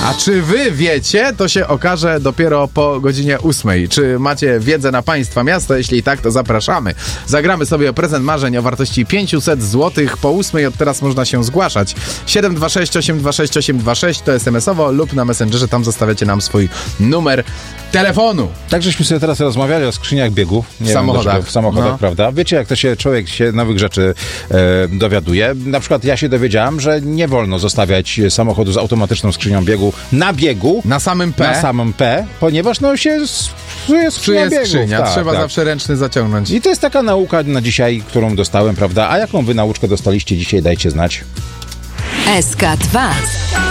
A czy wy wiecie? To się okaże dopiero po godzinie 8. Czy macie wiedzę na państwa miasto? Jeśli tak, to zapraszamy. Zagramy sobie o prezent marzeń o wartości 500 zł. Po 8 od teraz można się zgłaszać. 726 826 826 to SMS-owo lub na Messengerze. Tam zostawiacie nam swój numer telefonu. Tak, żeśmy sobie teraz rozmawiali o skrzyniach biegów. W samochodach. W samochodach, no. Prawda? Wiecie, jak to człowiek się nowych rzeczy dowiaduje. Na przykład ja się dowiedziałem, że nie wolno zostawiać samochodu z automatyczną skrzynią biegu na biegu. Na samym P. Na samym P, ponieważ się psuje skrzynia biegów. Tak, trzeba zawsze ręczny zaciągnąć. I to jest taka nauka na dzisiaj, którą dostałem, prawda? A jaką wy nauczkę dostaliście dzisiaj? Dajcie znać. SK2.